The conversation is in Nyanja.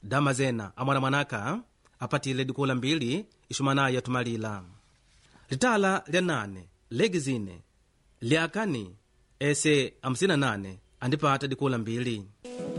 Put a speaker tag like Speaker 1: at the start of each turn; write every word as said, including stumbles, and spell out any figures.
Speaker 1: dama zena amwana mwanaka apatile dikula mbili ixumanayi yatumalila. Litala lya nane legi zine lyakani ese hamsini na nane andipata dikula mbili.